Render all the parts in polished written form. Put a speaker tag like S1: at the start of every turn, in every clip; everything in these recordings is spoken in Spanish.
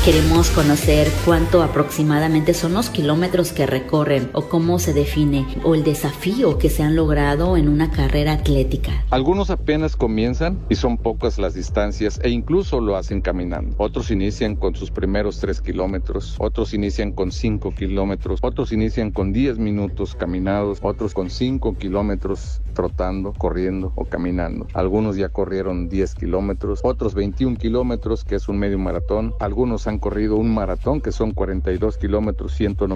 S1: Queremos conocer cuánto aproximadamente son los kilómetros que recorren o cómo se define o el desafío que se han logrado en una carrera atlética.
S2: Algunos apenas comienzan y son pocas las distancias e incluso lo hacen caminando. Otros inician con sus primeros 3 kilómetros, otros inician con 5 kilómetros, otros inician con 10 minutos caminados, otros con 5 kilómetros trotando, corriendo o caminando. Algunos ya corrieron 10 kilómetros, otros 21 kilómetros, que es un medio maratón. Algunos han corrido un maratón, que son 42 kilómetros,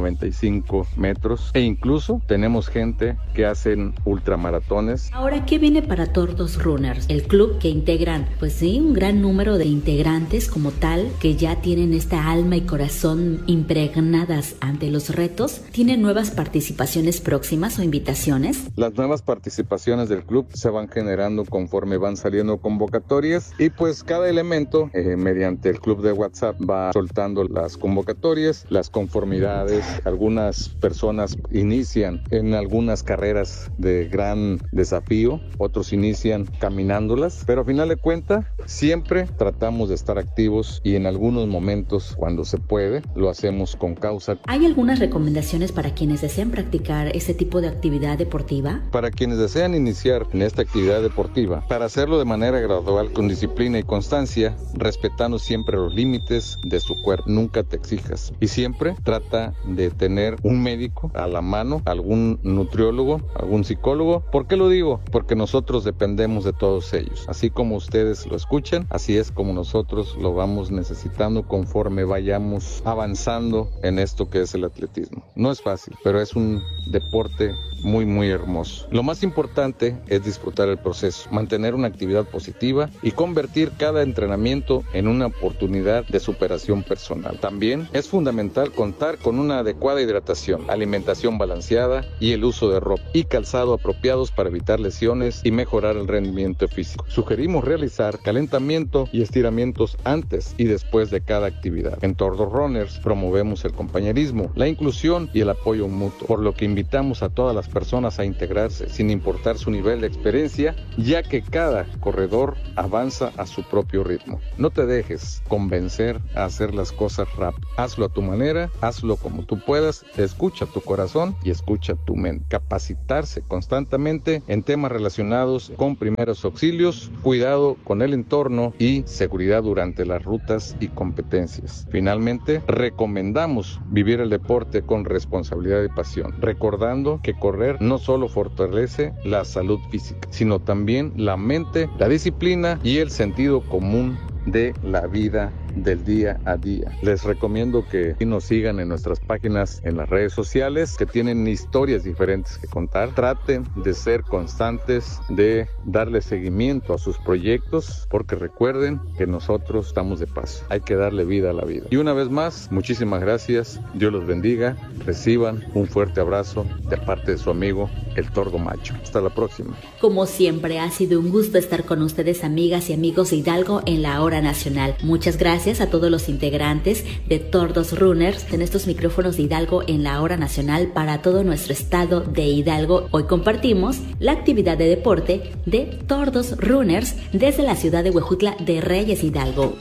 S2: 195 metros. E incluso tenemos gente que hacen ultramaratones.
S1: Ahora, ¿qué viene para Tordos Runners? El club que integran, pues sí, un gran número de integrantes como tal, que ya tienen esta alma y corazón impregnadas ante los retos. ¿Tienen nuevas participaciones próximas o invitaciones?
S2: Las nuevas participaciones del club se van generando conforme van saliendo convocatorias y pues cada elemento mediante el club de WhatsApp va soltando las convocatorias, las conformidades. Algunas personas inician en algunas carreras de gran desafío, otros inician caminándolas, pero a final de cuentas siempre tratamos de estar activos y en algunos momentos, cuando se puede, lo hacemos con causa.
S1: ¿Hay algunas recomendaciones para quienes desean practicar este tipo de actividad deportiva?
S2: Para quienes desean iniciar en esta actividad deportiva, para hacerlo de manera gradual, con disciplina y constancia, respetando siempre los límites de su cuerpo. Nunca te exijas y siempre trata de tener un médico a la mano, algún nutriólogo, algún psicólogo. ¿Por qué lo digo? Porque nosotros dependemos de todos ellos. Así como ustedes lo escuchan, así es como nosotros lo vamos necesitando conforme vayamos avanzando en esto que es el atletismo. No es fácil, pero es un deporte muy hermoso. Lo más importante es disfrutar el proceso, mantener una actividad positiva y convertir cada entrenamiento en una oportunidad de superación personal. También es fundamental contar con una adecuada hidratación, alimentación balanceada y el uso de ropa y calzado apropiados para evitar lesiones y mejorar el rendimiento físico. Sugerimos realizar calentamiento y estiramientos antes y después de cada actividad. En Tordos Runners promovemos el compañerismo, la inclusión y el apoyo mutuo, por lo que invitamos a todas las personas a integrarse sin importar su nivel de experiencia, ya que cada corredor avanza a su propio ritmo. No te dejes convencer a hacer las cosas rápido. Hazlo a tu manera, hazlo como tú puedas, escucha tu corazón y escucha tu mente. Capacitarse constantemente en temas relacionados con primeros auxilios, cuidado con el entorno y seguridad durante las rutas y competencias. Finalmente, recomendamos vivir el deporte con responsabilidad y pasión, recordando que correr no solo fortalece la salud física, sino también la mente, la disciplina y el sentido común de la vida del día a día. Les recomiendo que nos sigan en nuestras páginas en las redes sociales, que tienen historias diferentes que contar. Traten de ser constantes, de darle seguimiento a sus proyectos, porque recuerden que nosotros estamos de paso. Hay que darle vida a la vida. Y una vez más, muchísimas gracias. Dios los bendiga. Reciban un fuerte abrazo de parte de su amigo, el Tordo Macho. Hasta la próxima.
S1: Como siempre, ha sido un gusto estar con ustedes, amigas y amigos de Hidalgo en la Hora Nacional. Muchas gracias a todos los integrantes de Tordos Runners en estos micrófonos de Hidalgo en la Hora Nacional para todo nuestro estado de Hidalgo. Hoy compartimos la actividad de deporte de Tordos Runners desde la ciudad de Huejutla de Reyes, Hidalgo.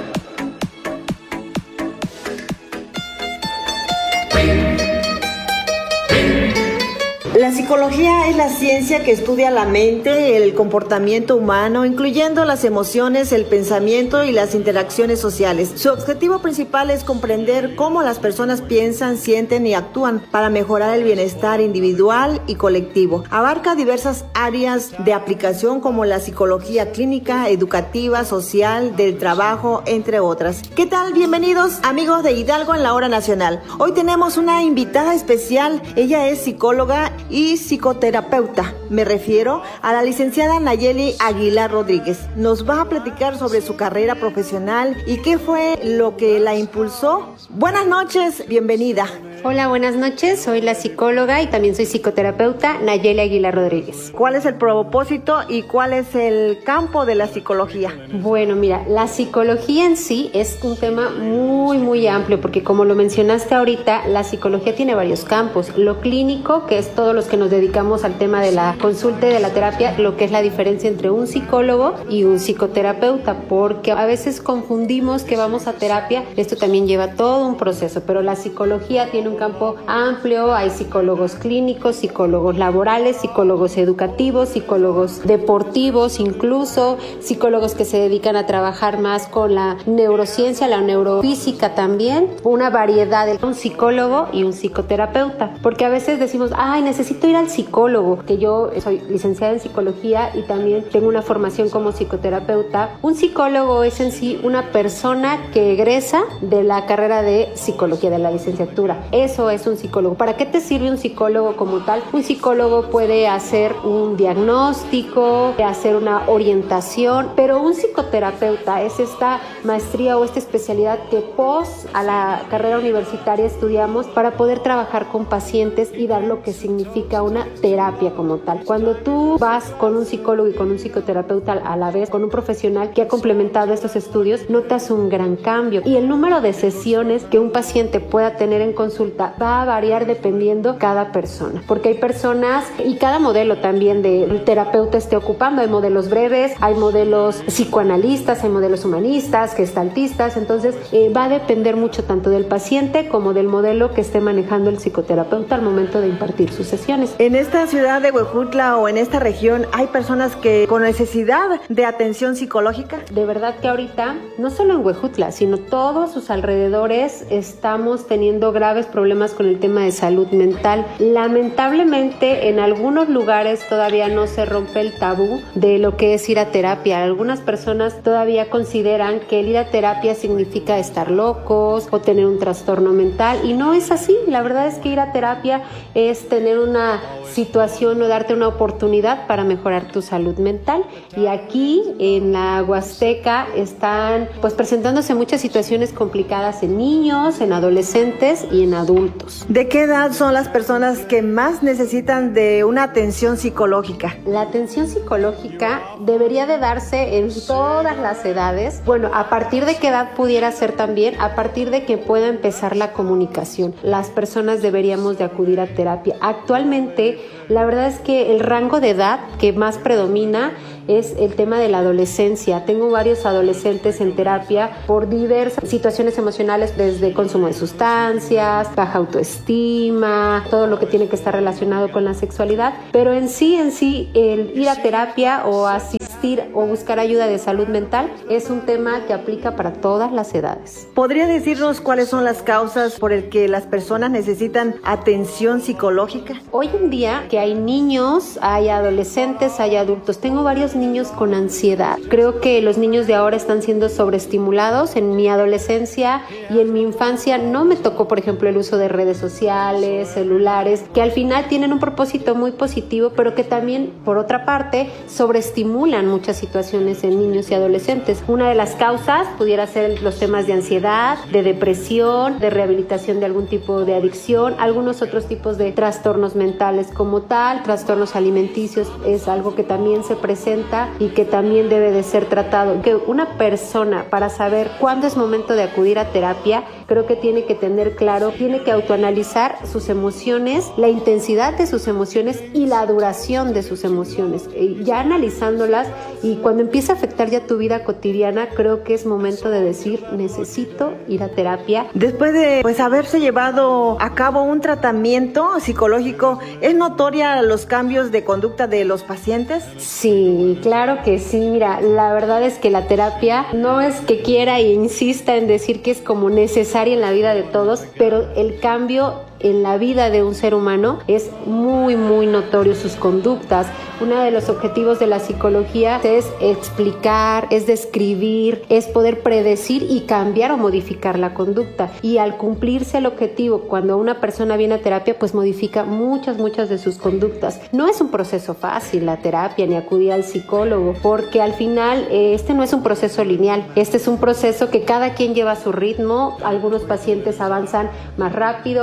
S3: La psicología es la ciencia que estudia la mente, el comportamiento humano, incluyendo las emociones, el pensamiento y las interacciones sociales. Su objetivo principal es comprender cómo las personas piensan, sienten y actúan para mejorar el bienestar individual y colectivo. Abarca diversas áreas de aplicación como la psicología clínica, educativa, social, del trabajo, entre otras. ¿Qué tal? Bienvenidos, amigos de Hidalgo en la Hora Nacional. Hoy tenemos una invitada especial. Ella es psicóloga y psicoterapeuta. Me refiero a la licenciada Nayeli Aguilar Rodríguez. Nos va a platicar sobre su carrera profesional y qué fue lo que la impulsó. Buenas noches, bienvenida.
S4: Hola, buenas noches. Soy la psicóloga y también soy psicoterapeuta Nayeli Aguilar Rodríguez.
S3: ¿Cuál es el propósito y cuál es el campo de la psicología?
S4: Bueno, mira, la psicología en sí es un tema muy amplio porque como lo mencionaste ahorita, la psicología tiene varios campos. Lo clínico, que es todo lo los que nos dedicamos al tema de la consulta y de la terapia, lo que es la diferencia entre un psicólogo y un psicoterapeuta, porque a veces confundimos que vamos a terapia. Esto también lleva todo un proceso, pero la psicología tiene un campo amplio. Hay psicólogos clínicos, psicólogos laborales, psicólogos educativos, psicólogos deportivos, incluso psicólogos que se dedican a trabajar más con la neurociencia, la neurofísica también, una variedad de un psicólogo y un psicoterapeuta, porque a veces decimos, ay, necesito ir al psicólogo, que yo soy licenciada en psicología y también tengo una formación como psicoterapeuta. Un psicólogo es en sí una persona que egresa de la carrera de psicología, de la licenciatura. Eso es un psicólogo. ¿Para qué te sirve un psicólogo como tal? Un psicólogo puede hacer un diagnóstico, hacer una orientación, pero un psicoterapeuta es esta maestría o esta especialidad que pos a la carrera universitaria estudiamos para poder trabajar con pacientes y dar lo que significa una terapia como tal. Cuando tú vas con un psicólogo y con un psicoterapeuta a la vez, con un profesional que ha complementado estos estudios, notas un gran cambio, y el número de sesiones que un paciente pueda tener en consulta va a variar dependiendo cada persona, porque hay personas y cada modelo también del terapeuta esté ocupando. Hay modelos breves, hay modelos psicoanalistas, hay modelos humanistas, gestaltistas. Entonces va a depender mucho tanto del paciente como del modelo que esté manejando el psicoterapeuta al momento de impartir sus sesiones.
S3: En esta ciudad de Huejutla o en esta región hay personas que con necesidad de atención psicológica.
S4: De verdad que ahorita, no solo en Huejutla, sino todos sus alrededores, estamos teniendo graves problemas con el tema de salud mental. Lamentablemente, en algunos lugares todavía no se rompe el tabú de lo que es ir a terapia. Algunas personas todavía consideran que el ir a terapia significa estar locos o tener un trastorno mental, y no es así. La verdad es que ir a terapia es tener una situación o darte una oportunidad para mejorar tu salud mental. Y aquí en la Huasteca están pues presentándose muchas situaciones complicadas en niños, en adolescentes y en adultos.
S3: ¿De qué edad son las personas que más necesitan de una atención psicológica?
S4: La atención psicológica debería de darse en todas las edades. Bueno, ¿a partir de qué edad pudiera ser también? A partir de que pueda empezar la comunicación. Las personas deberíamos de acudir a terapia. Actualmente, la verdad es que el rango de edad que más predomina es el tema de la adolescencia. Tengo varios adolescentes en terapia por diversas situaciones emocionales, desde consumo de sustancias, baja autoestima, todo lo que tiene que estar relacionado con la sexualidad. Pero en sí, el ir a terapia o asistir o buscar ayuda de salud mental es un tema que aplica para todas las edades.
S3: ¿Podría decirnos cuáles son las causas por el que las personas necesitan atención psicológica?
S4: Hoy en día que hay niños, hay adolescentes, hay adultos. Tengo varios niños con ansiedad. Creo que los niños de ahora están siendo sobreestimulados. En mi adolescencia y en mi infancia no me tocó, por ejemplo, el uso de redes sociales, celulares, que al final tienen un propósito muy positivo, pero que también, por otra parte, sobreestimulan muchas situaciones en niños y adolescentes. Una de las causas pudiera ser los temas de ansiedad, de depresión, de rehabilitación de algún tipo de adicción, algunos otros tipos de trastornos mentales como tal, trastornos alimenticios es algo que también se presenta y que también debe de ser tratado. Que una persona, para saber cuándo es momento de acudir a terapia, creo que tiene que tener claro, tiene que autoanalizar sus emociones, la intensidad de sus emociones y la duración de sus emociones. Ya analizándolas, y cuando empieza a afectar ya tu vida cotidiana, creo que es momento de decir, necesito ir a terapia.
S3: Después de haberse llevado a cabo un tratamiento psicológico, ¿es notoria los cambios de conducta de los pacientes?
S4: Sí, claro que sí. Mira, la verdad es que la terapia no es que quiera e insista en decir que es como necesaria en la vida de todos, pero el cambio en la vida de un ser humano es muy, muy notorio, sus conductas. Uno de los objetivos de la psicología es explicar, es describir, es poder predecir y cambiar o modificar la conducta. Y al cumplirse el objetivo, cuando una persona viene a terapia, pues modifica muchas de sus conductas. No es un proceso fácil la terapia, ni acudir al psicólogo, porque al final este no es un proceso lineal. Este es un proceso que cada quien lleva a su ritmo. Algunos pacientes avanzan más rápido, otros más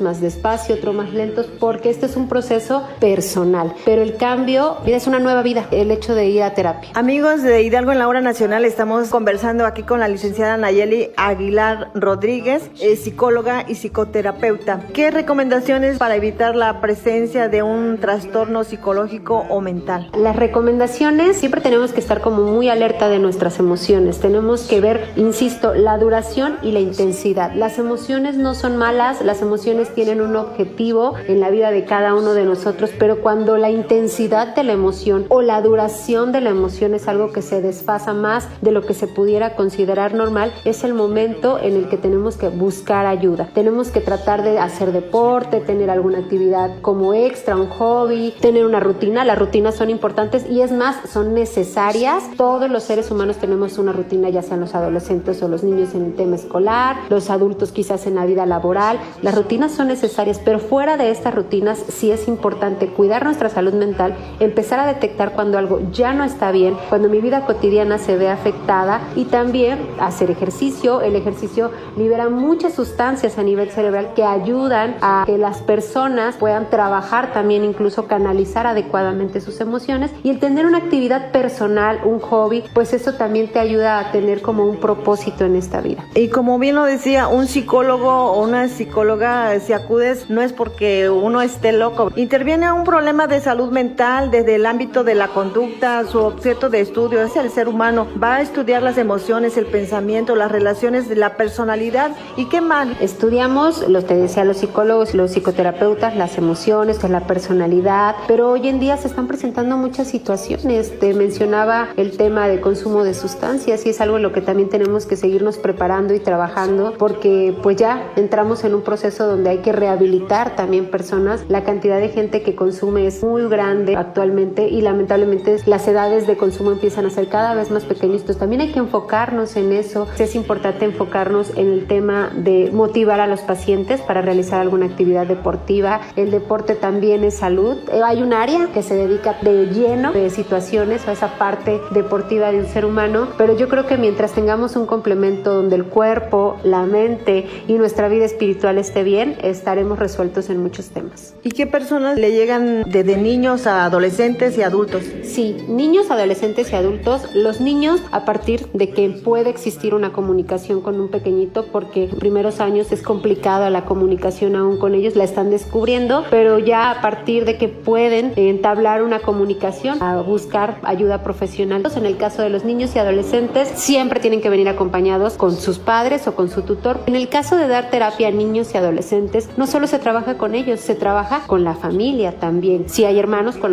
S4: más despacio, otros más lentos, porque este es un proceso personal. Pero el cambio es una nueva vida, el hecho de ir a terapia.
S3: Amigos de Hidalgo en la Hora Nacional, estamos conversando aquí con la licenciada Nayeli Aguilar Rodríguez, psicóloga y psicoterapeuta. ¿Qué recomendaciones para evitar la presencia de un trastorno psicológico o mental?
S4: Las recomendaciones, siempre tenemos que estar como muy alerta de nuestras emociones. Tenemos que ver, insisto, la duración y la intensidad. Las emociones no son malas, las emociones tienen un objetivo en la vida de cada uno de nosotros, pero cuando la intensidad de la emoción o la duración de la emoción es algo que se desfasa más de lo que se pudiera considerar normal, es el momento en el que tenemos que buscar ayuda. Tenemos que tratar de hacer deporte, tener alguna actividad como extra, un hobby, tener una rutina. Las rutinas son importantes y es más, son necesarias. Todos los seres humanos tenemos una rutina, ya sean los adolescentes o los niños en el tema escolar, los adultos quizás en la vida laboral. Las rutinas son necesarias, pero fuera de estas rutinas sí es importante cuidar nuestra salud mental, empezar a detectar cuando algo ya no está bien, cuando mi vida cotidiana se ve afectada, y también hacer ejercicio. El ejercicio libera muchas sustancias a nivel cerebral que ayudan a que las personas puedan trabajar también, incluso canalizar adecuadamente sus emociones, y el tener una actividad personal, un hobby, pues eso también te ayuda a tener como un propósito en esta vida.
S3: Y como bien lo decía, un psicólogo o una psicóloga, si acudes, no es porque uno esté loco. Interviene a un problema de salud mental desde el ámbito de la conducta. Su objeto de estudio es el ser humano. Va a estudiar las emociones, el pensamiento, las relaciones de la personalidad. ¿Y qué más?
S4: Estudiamos, te decía, los psicólogos, los psicoterapeutas, las emociones, la personalidad, pero hoy en día se están presentando muchas situaciones. Te mencionaba el tema de consumo de sustancias, y es algo en lo que también tenemos que seguirnos preparando y trabajando, porque pues ya entramos en un proceso donde hay que rehabilitar también personas. La cantidad de gente que consume es muy grande actualmente, y lamentablemente las edades de consumo empiezan a ser cada vez más pequeñas. Entonces también hay que enfocarnos en eso. Es importante enfocarnos en el tema de motivar a los pacientes para realizar alguna actividad deportiva. El deporte también es salud. Hay un área que se dedica de lleno de situaciones a esa parte deportiva de un ser humano, pero yo creo que mientras tengamos un complemento donde el cuerpo, la mente y nuestra vida espiritual esté bien, estaremos resueltos en muchos temas.
S3: ¿Y qué personas le llegan desde niños a adolescentes y adultos?
S4: Sí, niños, adolescentes y adultos. Los niños, a partir de que puede existir una comunicación con un pequeñito, porque en primeros años es complicada la comunicación aún con ellos, la están descubriendo, pero ya a partir de que pueden entablar una comunicación, a buscar ayuda profesional. En el caso de los niños y adolescentes, siempre tienen que venir acompañados con sus padres o con su tutor. En el caso de dar terapia a niños y adolescentes, no solo se trabaja con ellos, se trabaja con la familia también. Si hay hermanos, con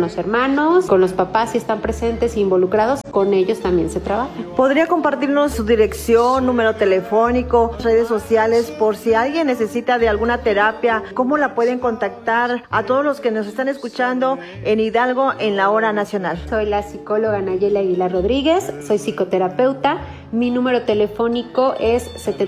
S4: los papás, si están presentes e involucrados, con ellos también se trabaja.
S3: ¿Podría compartirnos su dirección, número telefónico, redes sociales, por si alguien necesita de alguna terapia? ¿Cómo la pueden contactar? A todos los que nos están escuchando en Hidalgo en la Hora Nacional.
S4: Soy la psicóloga Nayeli Aguilar Rodríguez, soy psicoterapeuta. Mi número telefónico es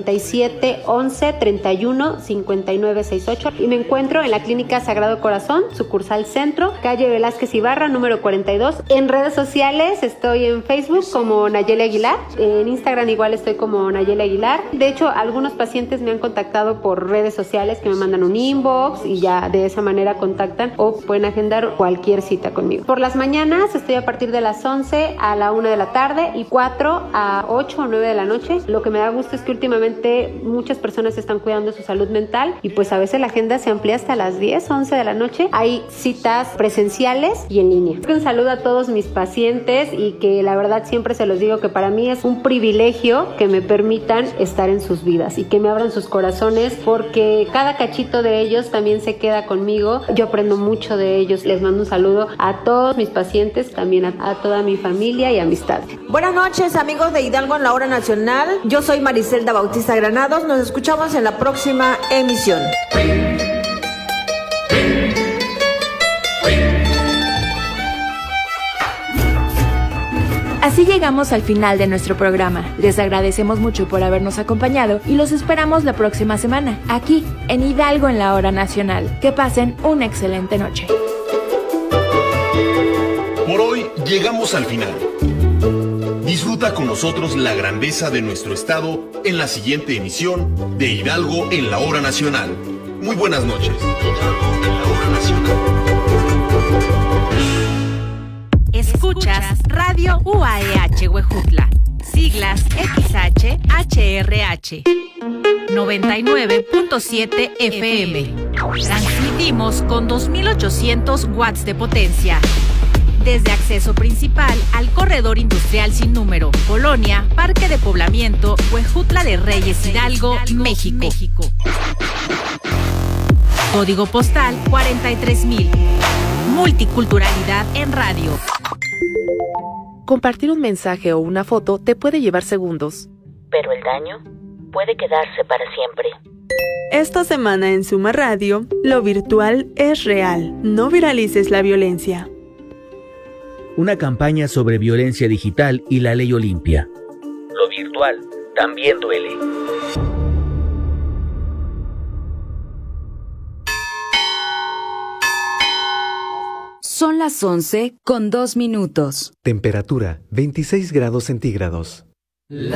S4: 77 11 31 59 68 y me encuentro en la Clínica Sagrado Corazón, sucursal Centro, calle Velázquez Ibarra, número 42. En redes sociales estoy en Facebook como Nayeli Aguilar, en Instagram igual estoy como Nayeli Aguilar. De hecho, algunos pacientes me han contactado por redes sociales, que me mandan un inbox y ya de esa manera contactan o pueden agendar cualquier cita conmigo. Por las mañanas estoy a partir de las 11 a la 1 de la tarde y 4 a 8 o 9 de la noche. Lo que me da gusto es que últimamente muchas personas están cuidando su salud mental y pues a veces la agenda se amplía hasta las 10, 11 de la noche. Hay citas presenciales y en línea. Un saludo a todos mis pacientes y que la verdad siempre se los digo que para mí es un privilegio que me permitan estar en sus vidas y que me abran sus corazones, porque cada cachito de ellos también se queda conmigo. Yo aprendo mucho de ellos. Les mando un saludo a todos mis pacientes, también a toda mi familia y amistad.
S3: Buenas noches, amigos de Hidalgo en la Hora Nacional. Yo soy Mariselda Bautista Granados. Nos escuchamos en la próxima emisión.
S5: Así llegamos al final de nuestro programa. Les agradecemos mucho por habernos acompañado y los esperamos la próxima semana, aquí en Hidalgo en la Hora Nacional. Que pasen una excelente noche.
S6: Por hoy llegamos al final. Disfruta con nosotros la grandeza de nuestro estado en la siguiente emisión de Hidalgo en la Hora Nacional. Muy buenas noches. Hidalgo en la hora nacional.
S7: Escuchas Radio UAEH Huejutla, siglas XHHRH, 99.7 FM. Transmitimos con 2800 watts de potencia. Desde acceso principal al corredor industrial sin número, Colonia, Parque de Poblamiento, Huejutla de Reyes, Hidalgo, México. Código postal 43,000. Multiculturalidad en radio.
S8: Compartir un mensaje o una foto te puede llevar segundos,
S9: pero el daño puede quedarse para siempre.
S10: Esta semana en Suma Radio, lo virtual es real. No viralices la violencia.
S11: Una campaña sobre violencia digital y la ley Olimpia.
S12: Lo virtual también duele.
S13: Son las 11:02.
S14: Temperatura 26 grados centígrados.